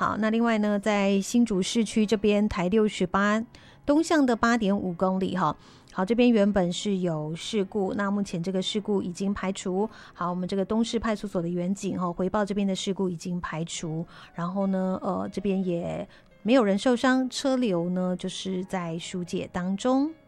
好，那另外呢，在新竹市区这边台68东向的8.5公里哈。好，这边原本是有事故，那目前这个事故已经排除。好，我们这个东市派出所的员警回报这边的事故已经排除，然后呢，这边也没有人受伤，车流呢就是在疏解当中。